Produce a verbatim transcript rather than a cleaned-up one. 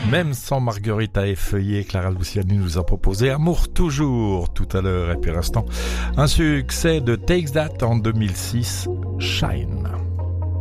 Même sans Marguerite à effeuiller, Clara Luciani nous a proposé Amour toujours tout à l'heure. Et puis à l'instant, un succès de Takes That en deux mille six, Shine.